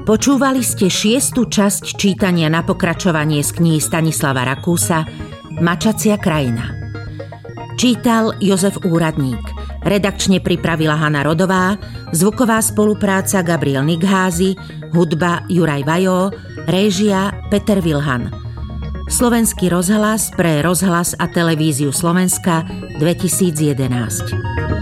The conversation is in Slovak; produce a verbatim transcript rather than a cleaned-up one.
Počúvali ste šiestu časť čítania na pokračovanie z knihy Stanislava Rakúsa Mačacia krajina. Čítal Jozef Úradník, redakčne pripravila Hana Rodová, zvuková spolupráca Gabriel Nigházy, hudba Juraj Vajó, réžia Peter Vilhan. Slovenský rozhlas pre rozhlas a televíziu Slovenska dvetisíc jedenásť.